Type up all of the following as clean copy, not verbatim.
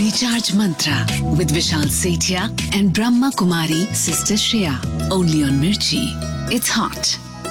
Recharge Mantra with Vishal Sethia and Brahma Kumari Sister Shreya. Only on Mirchi. It's hot.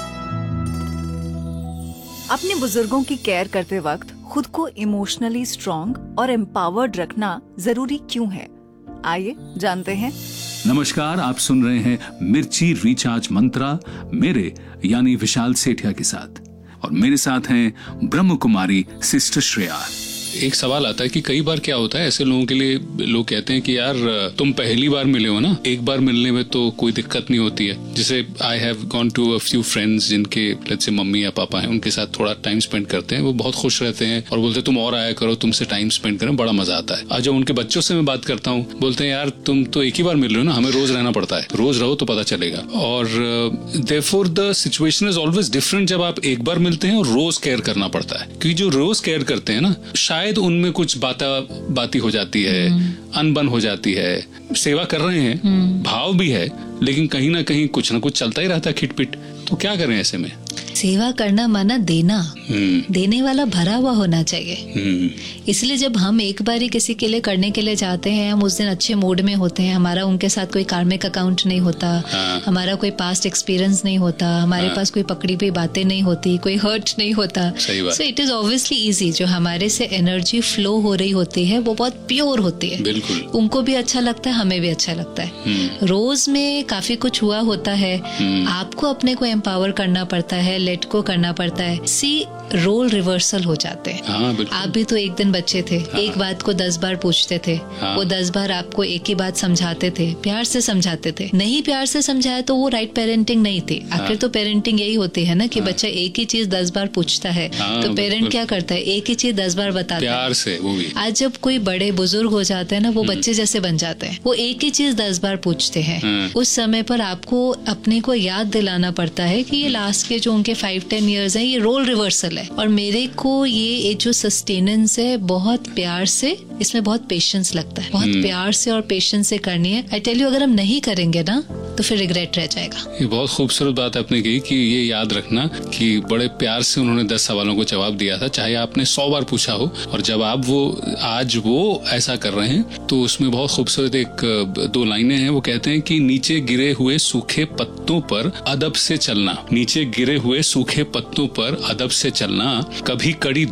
अपने बुजुर्गों की care करते वक्त खुद को इमोशनली स्ट्रॉन्ग और एम्पावर्ड रखना जरूरी क्यों है? आइए जानते हैं। नमस्कार, आप सुन रहे हैं मिर्ची रिचार्ज मंत्रा मेरे यानी विशाल सेठिया के साथ, और मेरे साथ हैं ब्रह्म कुमारी सिस्टर श्रेया। एक सवाल आता है कि कई बार क्या होता है, ऐसे लोगों के लिए लोग कहते हैं कि यार तुम पहली बार मिले हो ना, एक बार मिलने में तो कोई दिक्कत नहीं होती है। जैसे I have gone to a few friends जिनके लेट्स से मम्मी या पापा हैं, उनके साथ थोड़ा टाइम स्पेंड करते हैं, वो बहुत खुश रहते हैं और बोलते हैं तुम और आया करो, तुमसे टाइम स्पेंड करें, बड़ा मजा आता है। आज जब उनके बच्चों से मैं बात करता हूँ, बोलते हैं यार तुम तो एक ही बार मिल रहे हो ना, हमें रोज रहना पड़ता है, रोज रहो तो पता चलेगा। और therefore the situation is always different जब आप एक बार मिलते हैं और रोज केयर करना पड़ता है, क्योंकि जो रोज केयर करते हैं ना, शायद उनमें कुछ बाती हो जाती है, अनबन हो जाती है, सेवा कर रहे हैं, भाव भी है, लेकिन कहीं ना कहीं कुछ ना कुछ चलता ही रहता है खिटपिट। तो क्या करें ऐसे में? सेवा करना माना देना, देने वाला भरा हुआ होना चाहिए। इसलिए जब हम एक बार ही किसी के लिए करने के लिए जाते हैं, हम उस दिन अच्छे मूड में होते हैं, हमारा उनके साथ कोई कार्मिक अकाउंट नहीं होता, हमारा कोई पास्ट एक्सपीरियंस नहीं होता, हमारे पास कोई पकड़ी हुई बातें नहीं होती, कोई हर्ट नहीं होता। So it is obviously easy. जो हमारे से एनर्जी फ्लो हो रही होती है वो बहुत प्योर होती है। बिल्कुल, उनको भी अच्छा लगता है, हमें भी अच्छा लगता है। रोज में काफी कुछ हुआ होता है, आपको अपने को एम्पावर करना पड़ता है, लेट को करना पड़ता है। रोल रिवर्सल हो जाते हैं। आप भी तो एक दिन बच्चे थे, एक बात को 10 बार पूछते थे, वो 10 बार आपको एक ही बात समझाते थे, प्यार से समझाते थे। नहीं प्यार से समझाया तो वो राइट पेरेंटिंग नहीं थी। आखिर तो पेरेंटिंग यही होती है ना कि बच्चा एक ही चीज 10 बार पूछता है, तो पेरेंट क्या करता है, एक ही चीज 10 बार बताता है, प्यार से। वो भी आज जब कोई बड़े बुजुर्ग हो जाते हैं ना, वो बच्चे जैसे बन जाते हैं, वो एक ही चीज 10 बार पूछते हैं। उस समय पर आपको अपने को याद दिलाना पड़ता है कि ये लास्ट के जो उनके 5-10 ईयर्स है, ये रोल रिवर्सल है, और मेरे को ये जो सस्टेनेंस है बहुत प्यार से, इसमें बहुत पेशेंस लगता है, बहुत प्यार से और पेशेंस से करनी है। आई टेल यू, अगर हम नहीं करेंगे ना तो फिर रिग्रेट रह जाएगा। ये बहुत खूबसूरत बात आपने कही कि ये याद रखना कि बड़े प्यार से उन्होंने 10 सवालों को जवाब दिया था, चाहे आपने 100 बार पूछा हो। और जब आप आज वो ऐसा कर रहे हैं, तो उसमें बहुत खूबसूरत 1-2 लाइनें हैं। वो कहते हैं कि नीचे गिरे हुए सूखे पत्तों पर अदब से चलना, नीचे गिरे हुए सूखे पत्तों पर अदब से चलना, कभी कड़ी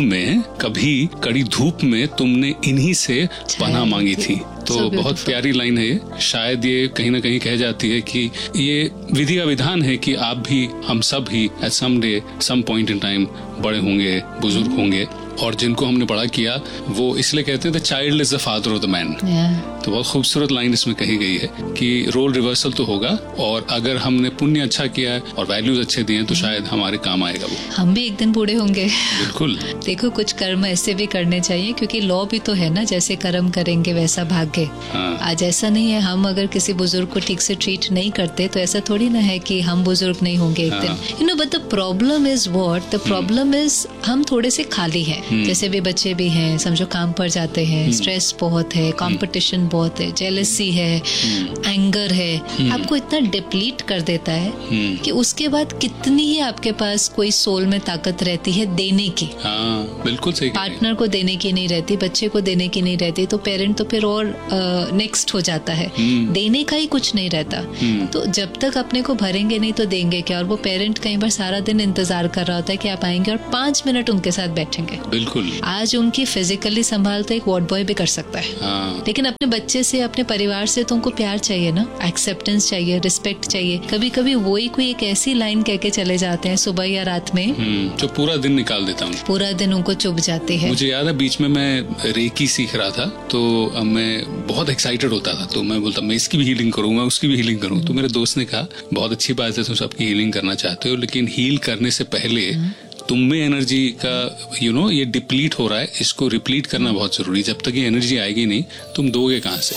धूप में तुमने इन्हीं से पनाह मांगी थी। तो बहुत प्यारी लाइन है ये। शायद ये कहीं ना कहीं कह जाती है कि ये विधि का विधान है कि आप भी, हम सब ही at some day, some point in time बड़े होंगे, बुजुर्ग होंगे, और जिनको हमने बड़ा किया वो इसलिए कहते हैं the child is the father of the man. तो बहुत खूबसूरत लाइन इसमें कही गई है कि रोल रिवर्सल तो होगा, और अगर हमने पुण्य अच्छा किया है और वैल्यूज अच्छे दिए तो शायद हमारे काम आएगा वो। हम भी एक दिन बूढ़े होंगे। बिल्कुल। देखो, कुछ कर्म ऐसे भी करने चाहिए, क्योंकि लॉ भी तो है ना, जैसे कर्म करेंगे वैसा भाग्य। आज ऐसा नहीं है, हम अगर किसी बुजुर्ग को ठीक से ट्रीट नहीं करते तो ऐसा थोड़ी ना है कि हम बुजुर्ग नहीं होंगे एक दिन। But the problem is what, the problem is हम थोड़े से खाली हैं। जैसे भी बच्चे भी हैं, समझो काम पर जाते हैं, स्ट्रेस बहुत है, कंपटीशन बहुत है, जेलसी है, एंगर है, आपको इतना डिप्लीट कर देता है कि उसके बाद कितनी ही आपके पास कोई सोल में ताकत रहती है देने की। बिल्कुल सही। पार्टनर को देने की नहीं रहती, बच्चे को देने की नहीं रहती, तो पेरेंट तो फिर और नेक्स्ट हो जाता है, देने का ही कुछ नहीं रहता। तो जब तक अपने को भरेंगे नहीं तो देंगे क्या? और वो पेरेंट कई बार सारा दिन इंतजार कर रहा होता है कि आप आएंगे और 5 मिनट उनके साथ बैठेंगे। बिल्कुल। आज उनकी फिजिकली संभाल तो एक वार्ड बॉय भी कर सकता है, लेकिन अपने बच्चे से, अपने परिवार से तो उनको प्यार चाहिए ना, एक्सेप्टेंस चाहिए, रिस्पेक्ट चाहिए। कभी कभी वही कोई एक ऐसी लाइन कह के चले जाते हैं सुबह या रात में, जो पूरा दिन निकाल देता हूँ, पूरा दिन उनको चुभ जाती है। मुझे याद है बीच में मैं रेकी सीख रहा था, तो मैं बहुत एक्साइटेड होता था, तो मैं बोलता मैं इसकी भी हीलिंग करूँ, मैं उसकी भी हीलिंग करूँ। तो मेरे दोस्त ने कहा बहुत अच्छी बात है, तुम सबकी हीलिंग करना चाहते हो, लेकिन हील करने से पहले तुम में एनर्जी का ये डिप्लीट हो रहा है, इसको रिप्लीट करना बहुत जरूरी। जब तक ये एनर्जी आएगी नहीं, तुम दोगे कहाँ से?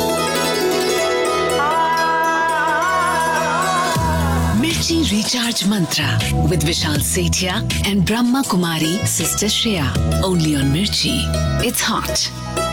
Mirchi Recharge Mantra with Vishal Sethia and Brahma Kumari Sister Shreya. Only on Mirchi. It's hot.